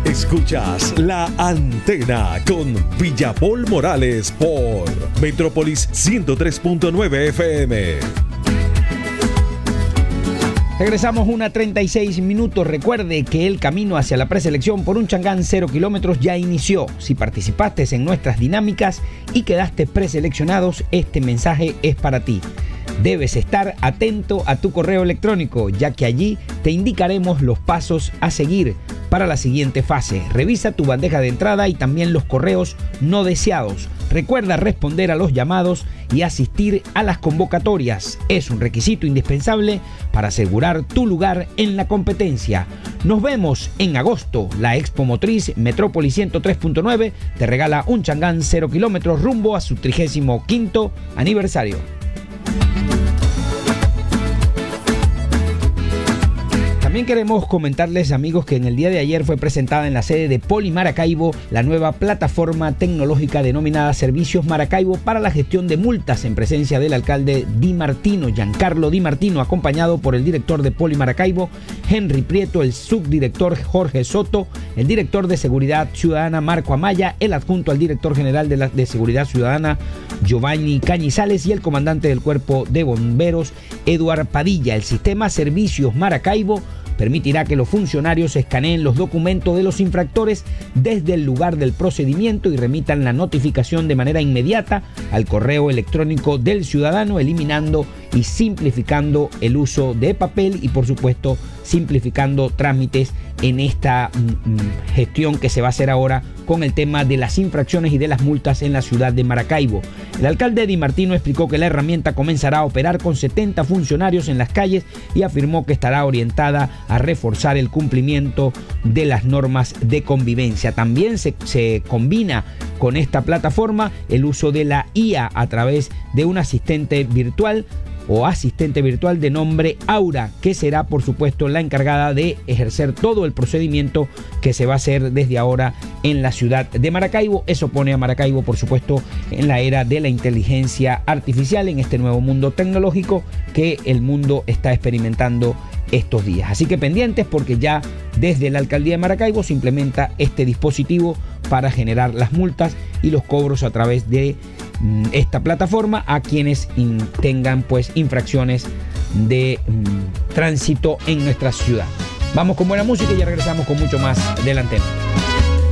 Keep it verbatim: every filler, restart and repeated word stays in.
Escuchas La Antena con Villapol Morales por Metrópolis ciento tres punto nueve F M. Regresamos una treinta y seis minutos. Recuerde que el camino hacia la preselección por un Changán cero kilómetros ya inició. Si participaste en nuestras dinámicas y quedaste preseleccionados, este mensaje es para ti. Debes estar atento a tu correo electrónico, ya que allí te indicaremos los pasos a seguir para la siguiente fase. Revisa tu bandeja de entrada y también los correos no deseados. Recuerda responder a los llamados y asistir a las convocatorias. Es un requisito indispensable para asegurar tu lugar en la competencia. Nos vemos en agosto. La Expo Motriz Metrópolis ciento tres punto nueve te regala un Changán cero kilómetros rumbo a su trigésimo quinto aniversario. También queremos comentarles, amigos, que en el día de ayer fue presentada en la sede de Poli Maracaibo la nueva plataforma tecnológica denominada Servicios Maracaibo para la gestión de multas, en presencia del alcalde Di Martino, Giancarlo Di Martino, acompañado por el director de Poli Maracaibo, Henry Prieto, el subdirector Jorge Soto, el director de Seguridad Ciudadana Marco Amaya, el adjunto al director general de, la, de Seguridad Ciudadana Giovanni Cañizales y el comandante del Cuerpo de Bomberos Eduard Padilla. El sistema Servicios Maracaibo permitirá que los funcionarios escaneen los documentos de los infractores desde el lugar del procedimiento y remitan la notificación de manera inmediata al correo electrónico del ciudadano, eliminando y simplificando el uso de papel y, por supuesto, simplificando trámites en esta mm, gestión que se va a hacer ahora con el tema de las infracciones y de las multas en la ciudad de Maracaibo. El alcalde Di Martino explicó que la herramienta comenzará a operar con setenta funcionarios en las calles y afirmó que estará orientada a reforzar el cumplimiento de las normas de convivencia. También se, se combina con esta plataforma el uso de la I A a través de un asistente virtual o asistente virtual de nombre Aura, que será, por supuesto, la encargada de ejercer todo el procedimiento que se va a hacer desde ahora en la ciudad de Maracaibo. Eso pone a Maracaibo, por supuesto, en la era de la inteligencia artificial, en este nuevo mundo tecnológico que el mundo está experimentando estos días. Así que pendientes, porque ya desde la alcaldía de Maracaibo se implementa este dispositivo para generar las multas y los cobros a través de mm, esta plataforma a quienes in, tengan pues infracciones de mm, tránsito en nuestra ciudad. Vamos con buena música y ya regresamos con mucho más de La Antena.